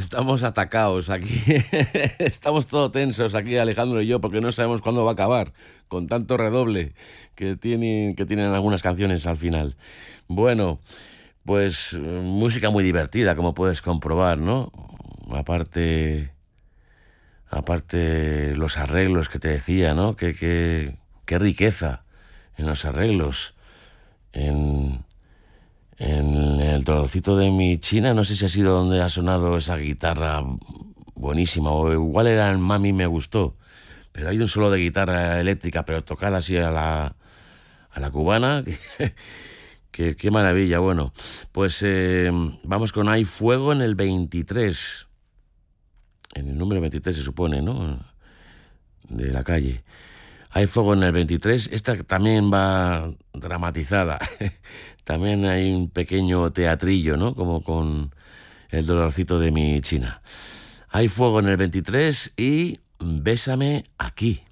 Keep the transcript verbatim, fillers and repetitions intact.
estamos atacados aquí. Estamos todos tensos aquí, Alejandro y yo, porque no sabemos cuándo va a acabar, con tanto redoble que tienen, que tienen algunas canciones al final. Bueno, pues música muy divertida, como puedes comprobar, ¿no? Aparte, aparte los arreglos que te decía, ¿no? Que, que, qué riqueza en los arreglos. En, en el Dolorcito de mi China, no sé si ha sido donde ha sonado esa guitarra buenísima, o igual era en Mami me gustó, pero hay un solo de guitarra eléctrica, pero tocada así a la, a la cubana. Qué, qué maravilla. Bueno, pues eh, vamos con Hay Fuego en el veintitrés. En el número veintitrés se supone, ¿no? De la calle. Hay Fuego en el veintitrés. Esta también va dramatizada. También hay un pequeño teatrillo, ¿no? Como con el Dolorcito de mi China. Hay Fuego en el veintitrés y Bésame aquí.